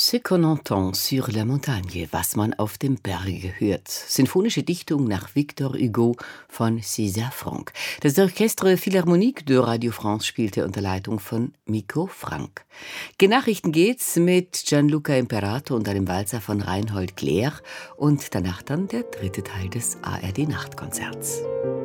Ce qu'on entend sur la montagne, was man auf dem Berge hört. Sinfonische Dichtung nach Victor Hugo von César Franck. Das Orchestre Philharmonique de Radio France spielte unter Leitung von Miko Frank. Genachrichten geht's mit Gianluca Imperato und einem Walzer von Reinhold Kler und danach dann der dritte Teil des ARD Nachtkonzerts.